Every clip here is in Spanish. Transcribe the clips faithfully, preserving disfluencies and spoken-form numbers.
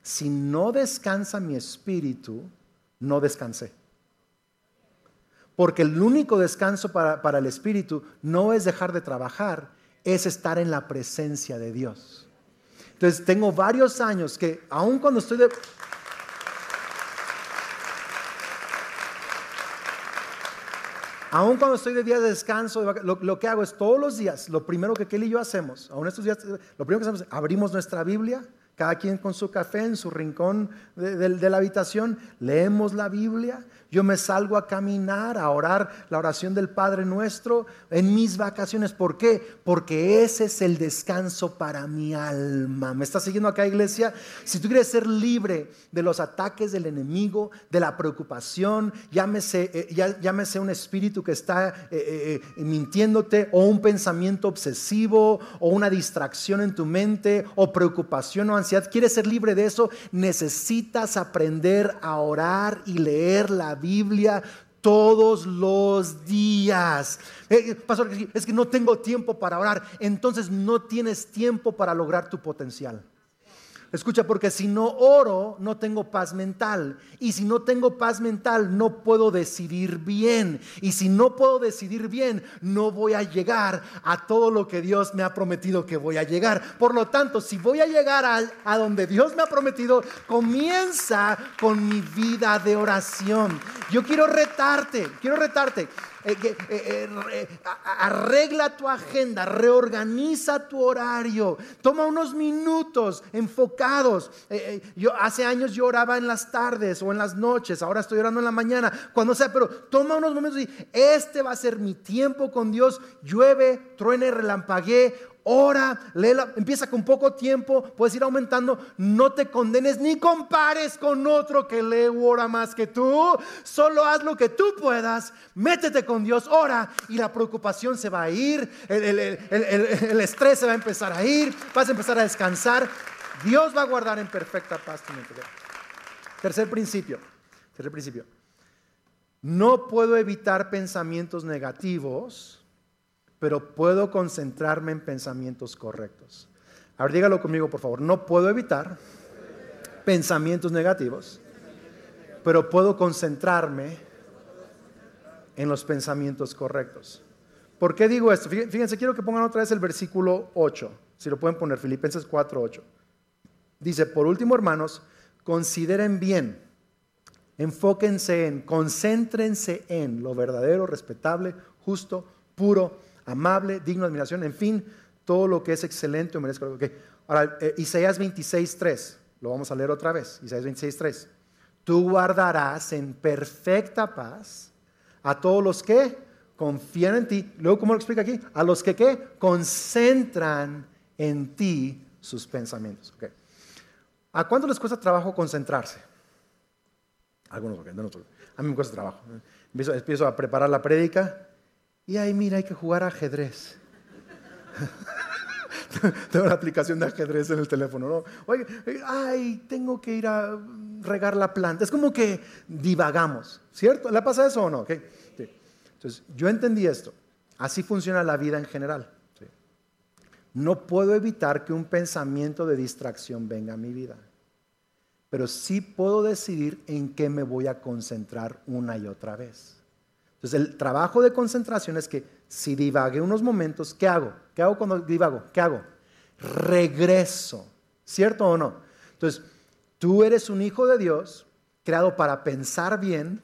si no descansa mi espíritu, no descansé. Porque el único descanso para, para el espíritu no es dejar de trabajar, es estar en la presencia de Dios. Entonces tengo varios años que aun cuando estoy de... Aun cuando estoy de día de descanso, lo, lo que hago es todos los días, lo primero que Kelly y yo hacemos, aún estos días, lo primero que hacemos es abrimos nuestra Biblia, cada quien con su café en su rincón de, de, de la habitación, leemos la Biblia. Yo me salgo a caminar, a orar la oración del Padre Nuestro en mis vacaciones. ¿Por qué? Porque ese es el descanso para mi alma. ¿Me estás siguiendo acá, iglesia? Si tú quieres ser libre de los ataques del enemigo, de la preocupación, llámese, eh, ya, llámese un espíritu que está eh, eh, mintiéndote, o un pensamiento obsesivo, o una distracción en tu mente, o preocupación o ansiedad. ¿Quieres ser libre de eso? Necesitas aprender a orar y leer la Biblia todos los días. Eh, pastor, es que no tengo tiempo para orar. Entonces no tienes tiempo para lograr tu potencial. Escucha, porque si no oro, no tengo paz mental. Y si no tengo paz mental, no puedo decidir bien. Y si no puedo decidir bien, no voy a llegar a todo lo que Dios me ha prometido que voy a llegar. Por lo tanto, si voy a llegar a, a donde Dios me ha prometido, comienza con mi vida de oración. Yo quiero retarte, quiero retarte. Eh, eh, eh, eh, arregla tu agenda, reorganiza tu horario, toma unos minutos enfocados. Eh, eh, yo hace años yo oraba en las tardes o en las noches, ahora estoy orando en la mañana, cuando sea, pero toma unos momentos y este va a ser mi tiempo con Dios. Llueve, truene, relampaguee. Ora, léela, empieza con poco tiempo, puedes ir aumentando. No te condenes ni compares con otro que lee u ora más que tú. Solo haz lo que tú puedas, métete con Dios, ora, y la preocupación se va a ir, el, el, el, el, el estrés se va a empezar a ir, vas a empezar a descansar. Dios va a guardar en perfecta paz tu mente. Tercer principio, tercer principio. No puedo evitar pensamientos negativos, pero puedo concentrarme en pensamientos correctos. A ver, dígalo conmigo, por favor. No puedo evitar pensamientos negativos, pero puedo concentrarme en los pensamientos correctos. ¿Por qué digo esto? Fíjense, quiero que pongan otra vez el versículo ocho. Si lo pueden poner, Filipenses cuatro ocho. Dice, por último, hermanos, consideren bien, enfóquense en, concéntrense en lo verdadero, respetable, justo, puro, amable, digno de admiración, en fin, todo lo que es excelente o merezca. Okay. Ahora, eh, Isaías veintiséis tres, lo vamos a leer otra vez. Isaías veintiséis tres. Tú guardarás en perfecta paz a todos los que confían en ti. Luego, ¿cómo lo explica aquí? A los que ¿qué? Concentran en ti sus pensamientos. Okay. ¿A cuánto les cuesta trabajo concentrarse? Algunos, okay, no, no, a mí me cuesta trabajo. Empiezo, empiezo a preparar la prédica. Y ahí mira, hay que jugar ajedrez. Tengo una aplicación de ajedrez en el teléfono, ¿no? Oye, ay, tengo que ir a regar la planta. Es como que divagamos, ¿cierto? ¿Le pasa eso o no? ¿Okay? Sí. Entonces, yo entendí esto. Así funciona la vida en general. ¿Sí? No puedo evitar que un pensamiento de distracción venga a mi vida. Pero sí puedo decidir en qué me voy a concentrar una y otra vez. Entonces el trabajo de concentración es que si divagué unos momentos, ¿qué hago? ¿Qué hago cuando divago? ¿Qué hago? Regreso, ¿cierto o no? Entonces tú eres un hijo de Dios creado para pensar bien,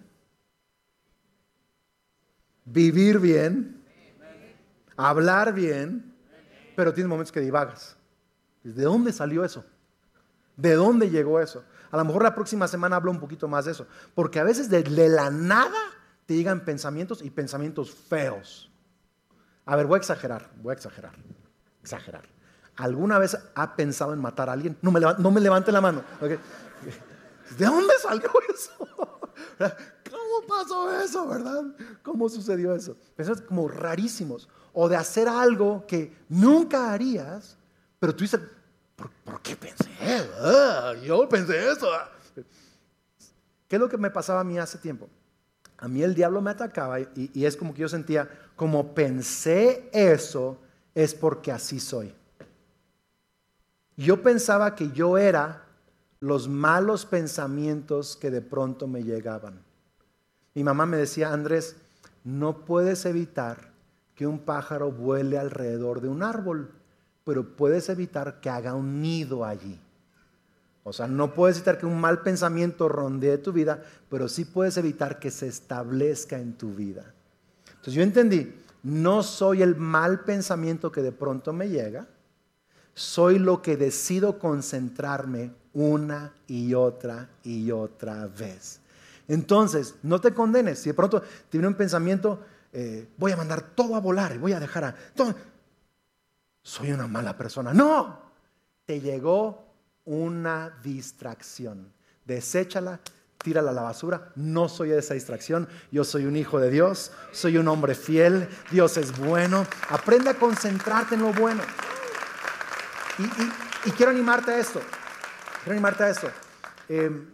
vivir bien, hablar bien, pero tienes momentos que divagas. ¿De dónde salió eso? ¿De dónde llegó eso? A lo mejor la próxima semana hablo un poquito más de eso, porque a veces de, de la nada te llegan pensamientos y pensamientos feos. A ver, voy a exagerar, voy a exagerar, exagerar. ¿Alguna vez ha pensado en matar a alguien? No me, levante, no me levante la mano. Okay. ¿De dónde salió eso? ¿Cómo pasó eso, verdad? ¿Cómo sucedió eso? Pensamientos como rarísimos. O de hacer algo que nunca harías, pero tú dices, ¿por, ¿por qué pensé? Ah, yo pensé eso. ¿Qué es lo que me pasaba a mí hace tiempo? A mí el diablo me atacaba y, y es como que yo sentía, como pensé eso, es porque así soy. Yo pensaba que yo era los malos pensamientos que de pronto me llegaban. Mi mamá me decía, Andrés, no puedes evitar que un pájaro vuele alrededor de un árbol, pero puedes evitar que haga un nido allí. O sea, no puedes evitar que un mal pensamiento rondee tu vida, pero sí puedes evitar que se establezca en tu vida. Entonces yo entendí, no soy el mal pensamiento que de pronto me llega, soy lo que decido concentrarme una y otra y otra vez. Entonces, no te condenes. Si de pronto te viene un pensamiento, eh, voy a mandar todo a volar y voy a dejar a todo. Soy una mala persona. No, te llegó una distracción. Deséchala, tírala a la basura. No soy esa distracción. Yo soy un hijo de Dios. Soy un hombre fiel. Dios es bueno. Aprende a concentrarte en lo bueno. Y, y, y quiero animarte a esto. Quiero animarte a esto. Eh,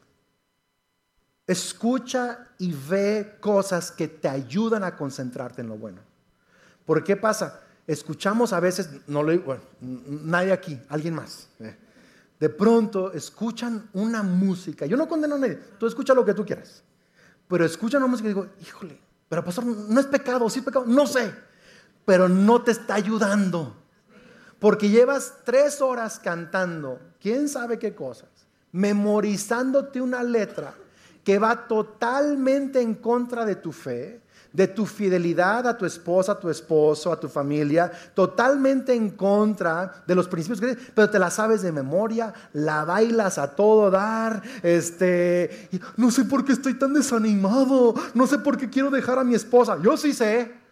escucha y ve cosas que te ayudan a concentrarte en lo bueno. ¿Por qué pasa? Escuchamos a veces, no lo, bueno, nadie aquí, alguien más. Eh, de pronto escuchan una música. Yo no condeno a nadie. Tú escucha lo que tú quieras. Pero escuchan una música y digo, híjole, pero pastor, no es pecado, sí es pecado. No sé, pero no te está ayudando. Porque llevas tres horas cantando, quién sabe qué cosas, memorizándote una letra que va totalmente en contra de tu fe, de tu fidelidad a tu esposa, a tu esposo, a tu familia, totalmente en contra de los principios que tienes, pero te la sabes de memoria, la bailas a todo dar, este, no sé por qué estoy tan desanimado, no sé por qué quiero dejar a mi esposa, yo sí sé.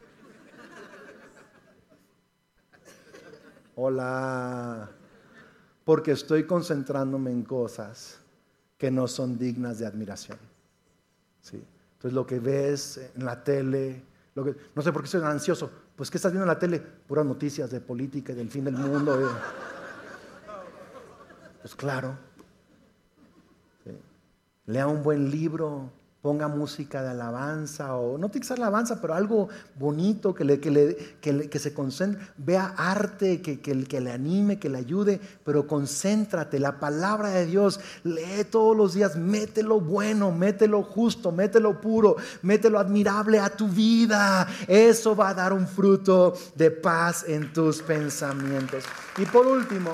Hola, porque estoy concentrándome en cosas que no son dignas de admiración. ¿Sí? Entonces lo que ves en la tele, lo que, no sé por qué estoy ansioso, pues ¿qué estás viendo en la tele? Puras noticias de política y del fin del mundo. ¿Eh? Pues claro. ¿Sí? Lea un buen libro, ponga música de alabanza, o no tiene que ser alabanza, pero algo bonito que, le, que, le, que, le, que se concentre, vea arte que, que, que le anime, que le ayude, pero concéntrate, la palabra de Dios, lee todos los días, mételo bueno, mételo justo, mételo puro, mételo admirable a tu vida, eso va a dar un fruto de paz en tus pensamientos. Y por último,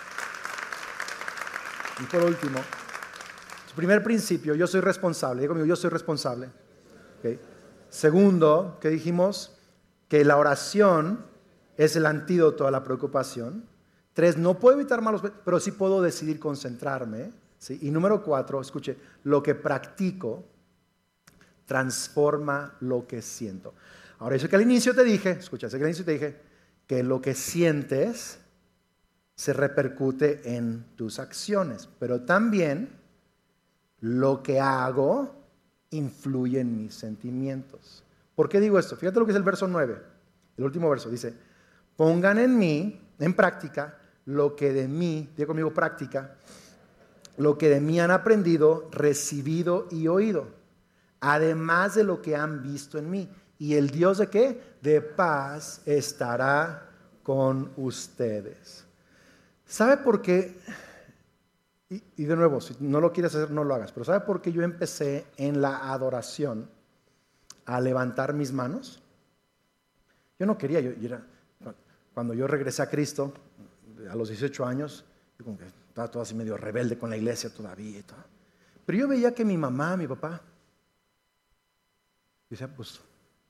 y por último, primer principio, yo soy responsable. Digo conmigo, yo soy responsable. Okay. Segundo, ¿qué dijimos? Que la oración es el antídoto a la preocupación. Tres, no puedo evitar malos, pero sí puedo decidir concentrarme. ¿Sí? Y número cuatro, escuche, lo que practico transforma lo que siento. Ahora, eso que al inicio te dije, escucha, eso que al inicio te dije, que lo que sientes se repercute en tus acciones, pero también lo que hago influye en mis sentimientos. ¿Por qué digo esto? Fíjate lo que es el verso nueve, el último verso. Dice, pongan en mí, en práctica, lo que de mí, diga conmigo práctica, lo que de mí han aprendido, recibido y oído, además de lo que han visto en mí. ¿Y el Dios de qué? De paz estará con ustedes. ¿Sabe por qué? Y, y de nuevo, si no lo quieres hacer, no lo hagas. Pero ¿sabe por qué yo empecé en la adoración a levantar mis manos? Yo no quería, yo, yo era, cuando yo regresé a Cristo, a los dieciocho años, yo como que estaba todo así medio rebelde con la iglesia todavía y todo. Pero yo veía que mi mamá, mi papá, decía, pues,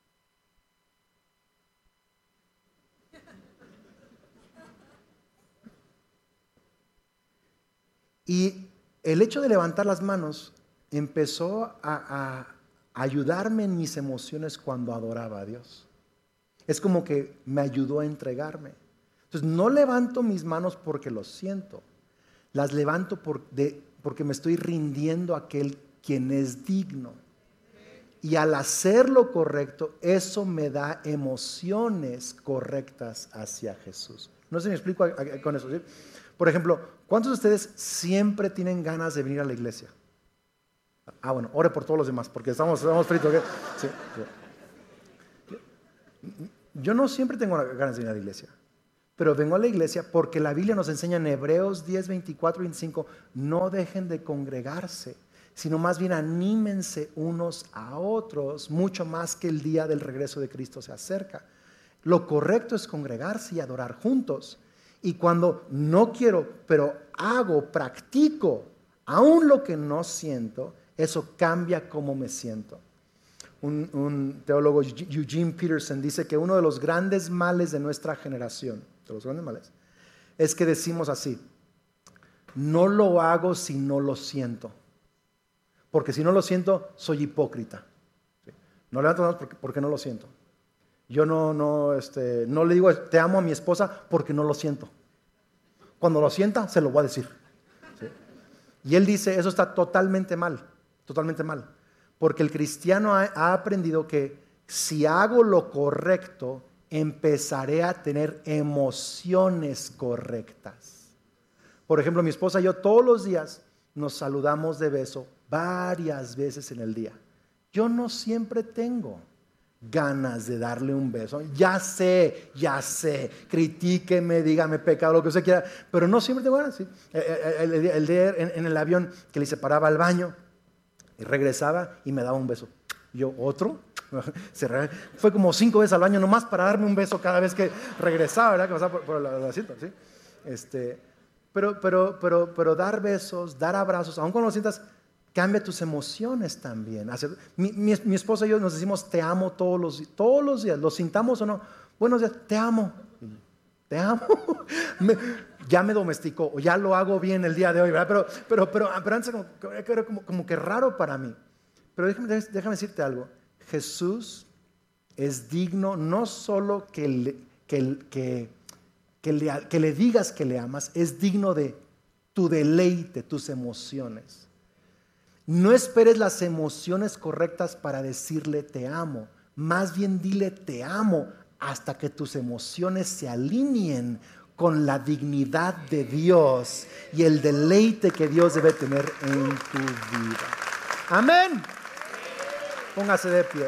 y el hecho de levantar las manos empezó a, a ayudarme en mis emociones cuando adoraba a Dios. Es como que me ayudó a entregarme. Entonces no levanto mis manos porque lo siento, las levanto por, de, porque me estoy rindiendo a aquel quien es digno. Y al hacer lo correcto, eso me da emociones correctas hacia Jesús. No sé si me explico con eso, ¿sí? Por ejemplo, ¿cuántos de ustedes siempre tienen ganas de venir a la iglesia? Ah, bueno, ore por todos los demás, porque estamos, estamos fritos. ¿Okay? Sí, sí. Yo no siempre tengo ganas de venir a la iglesia, pero vengo a la iglesia porque la Biblia nos enseña en Hebreos diez, veinticuatro y veinticinco, no dejen de congregarse, sino más bien anímense unos a otros, mucho más que el día del regreso de Cristo se acerca. Lo correcto es congregarse y adorar juntos. Y cuando no quiero, pero hago, practico, aún lo que no siento, eso cambia cómo me siento. Un, un teólogo, Eugene Peterson, dice que uno de los grandes males de nuestra generación, de los grandes males, es que decimos así: no lo hago si no lo siento, porque si no lo siento soy hipócrita. No levanto manos porque, porque no lo siento. Yo no, no, este, no le digo te amo a mi esposa porque no lo siento. Cuando lo sienta se lo voy a decir. ¿Sí? Y él dice, eso está totalmente mal, totalmente mal. Porque el cristiano ha, ha aprendido que si hago lo correcto, empezaré a tener emociones correctas. Por ejemplo, mi esposa y yo todos los días nos saludamos de beso varias veces en el día. Yo no siempre tengo ganas de darle un beso. Ya sé, ya sé, critíqueme, dígame pecado, lo que usted quiera, pero no siempre tengo ganas. ¿Sí? El, el, el día en, en el avión que le separaba al baño y regresaba y me daba un beso. Yo, ¿otro? Fue como cinco veces al baño nomás para darme un beso cada vez que regresaba, ¿verdad? Que pasaba por, por el, el asiento, ¿sí? Este, pero, pero, pero, pero dar besos, dar abrazos, aun cuando lo sientas, cambia tus emociones también. Mi, mi, mi esposa y yo nos decimos te amo todos los, todos los días, lo sintamos o no. Buenos días, te amo. Te amo. me, ya me domesticó, o ya lo hago bien el día de hoy, ¿verdad? Pero, pero, pero, pero antes como, era como, como que raro para mí. Pero déjame, déjame decirte algo. Jesús es digno no solo que le, que, que, que, le, que le digas que le amas, es digno de tu deleite, tus emociones. No esperes las emociones correctas para decirle te amo. Más bien dile te amo hasta que tus emociones se alineen con la dignidad de Dios y el deleite que Dios debe tener en tu vida. Amén. Póngase de pie.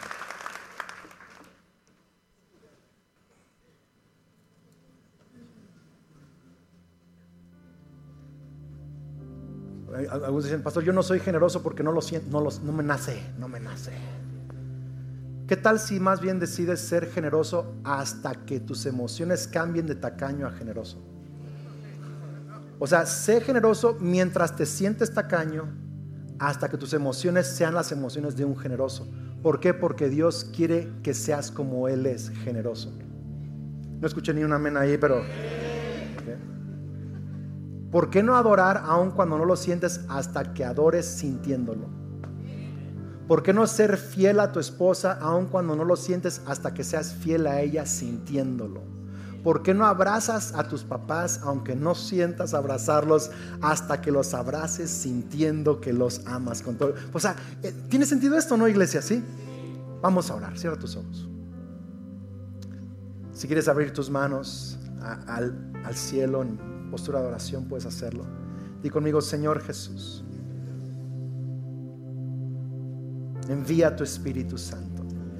Algunos dicen, pastor, yo no soy generoso porque no lo siento, no, lo, no me nace, no me nace. ¿Qué tal si más bien decides ser generoso hasta que tus emociones cambien de tacaño a generoso? O sea, sé generoso mientras te sientes tacaño hasta que tus emociones sean las emociones de un generoso. ¿Por qué? Porque Dios quiere que seas como Él es, generoso. No escuché ni un amén ahí, pero... ¿por qué no adorar aun cuando no lo sientes hasta que adores sintiéndolo? ¿Por qué no ser fiel a tu esposa aun cuando no lo sientes hasta que seas fiel a ella sintiéndolo? ¿Por qué no abrazas a tus papás aunque no sientas abrazarlos hasta que los abraces sintiendo que los amas con todo? O sea, ¿tiene sentido esto, no, iglesia? ¿Sí? Vamos a orar, cierra tus ojos. Si quieres abrir tus manos a, al, al cielo en postura de oración, puedes hacerlo. Di conmigo, Señor Jesús, envía tu Espíritu Santo,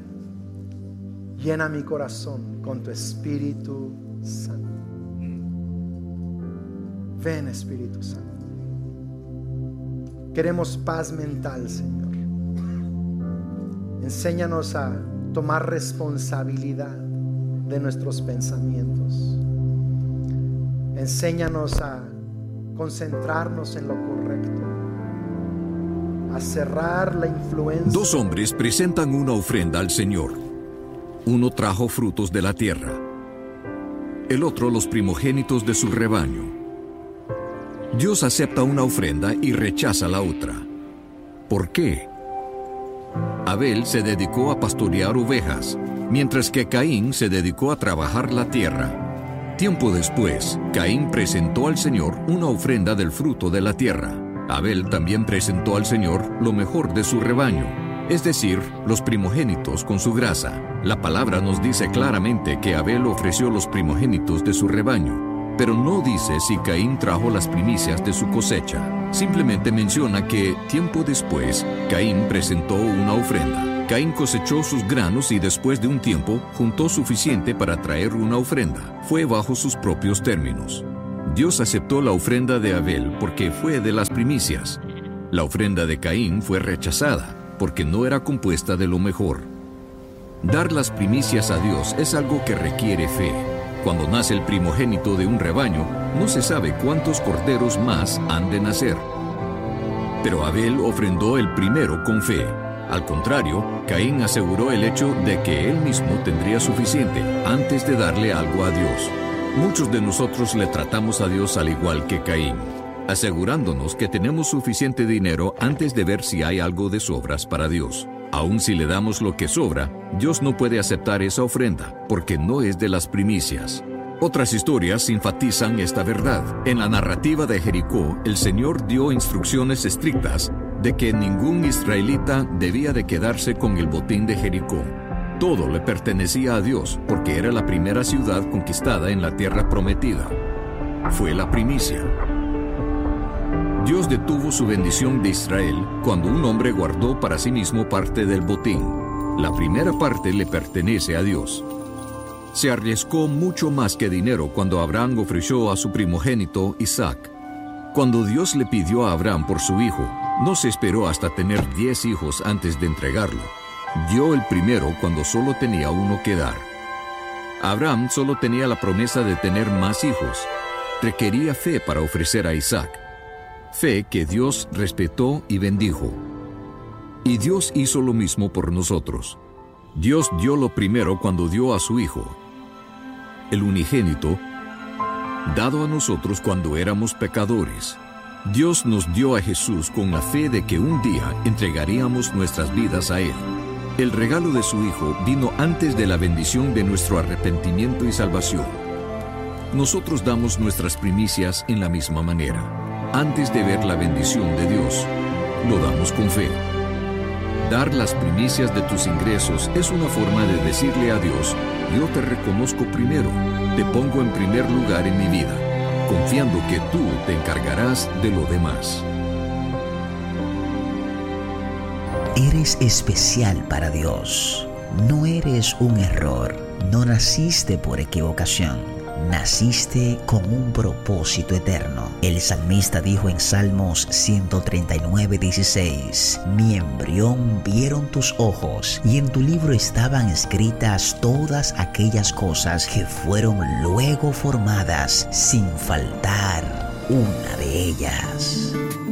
llena mi corazón con tu Espíritu Santo. Ven, Espíritu Santo. Queremos paz mental, Señor. Enséñanos a tomar responsabilidad de nuestros pensamientos. Enséñanos a concentrarnos en lo correcto, a cerrar la influencia. Dos hombres presentan una ofrenda al Señor. Uno trajo frutos de la tierra, el otro los primogénitos de su rebaño. Dios acepta una ofrenda y rechaza la otra. ¿Por qué? Abel se dedicó a pastorear ovejas, mientras que Caín se dedicó a trabajar la tierra. Tiempo después, Caín presentó al Señor una ofrenda del fruto de la tierra. Abel también presentó al Señor lo mejor de su rebaño, es decir, los primogénitos con su grasa. La palabra nos dice claramente que Abel ofreció los primogénitos de su rebaño, pero no dice si Caín trajo las primicias de su cosecha. Simplemente menciona que, tiempo después, Caín presentó una ofrenda. Caín cosechó sus granos y después de un tiempo juntó suficiente para traer una ofrenda. Fue bajo sus propios términos. Dios aceptó la ofrenda de Abel porque fue de las primicias. La ofrenda de Caín fue rechazada porque no era compuesta de lo mejor. Dar las primicias a Dios es algo que requiere fe. Cuando nace el primogénito de un rebaño, no se sabe cuántos corderos más han de nacer. Pero Abel ofrendó el primero con fe. Al contrario, Caín aseguró el hecho de que él mismo tendría suficiente antes de darle algo a Dios. Muchos de nosotros le tratamos a Dios al igual que Caín, asegurándonos que tenemos suficiente dinero antes de ver si hay algo de sobras para Dios. Aun si le damos lo que sobra, Dios no puede aceptar esa ofrenda, porque no es de las primicias. Otras historias enfatizan esta verdad. En la narrativa de Jericó, el Señor dio instrucciones estrictas de que ningún israelita debía de quedarse con el botín de Jericó. Todo le pertenecía a Dios, porque era la primera ciudad conquistada en la tierra prometida. Fue la primicia. Dios detuvo su bendición de Israel cuando un hombre guardó para sí mismo parte del botín. La primera parte le pertenece a Dios. Se arriesgó mucho más que dinero cuando Abraham ofreció a su primogénito Isaac. Cuando Dios le pidió a Abraham por su hijo, no se esperó hasta tener diez hijos antes de entregarlo. Dio el primero cuando solo tenía uno que dar. Abraham solo tenía la promesa de tener más hijos. Requería fe para ofrecer a Isaac. Fe que Dios respetó y bendijo. Y Dios hizo lo mismo por nosotros. Dios dio lo primero cuando dio a su Hijo, el unigénito, dado a nosotros cuando éramos pecadores. Dios nos dio a Jesús con la fe de que un día entregaríamos nuestras vidas a Él. El regalo de su Hijo vino antes de la bendición de nuestro arrepentimiento y salvación. Nosotros damos nuestras primicias en la misma manera. Antes de ver la bendición de Dios, lo damos con fe. Dar las primicias de tus ingresos es una forma de decirle a Dios: yo te reconozco primero, te pongo en primer lugar en mi vida, confiando que tú te encargarás de lo demás. Eres especial para Dios. No eres un error. No naciste por equivocación. Naciste con un propósito eterno. El salmista dijo en Salmos ciento treinta y nueve, dieciséis: mi embrión vieron tus ojos, y en tu libro estaban escritas todas aquellas cosas que fueron luego formadas, sin faltar una de ellas.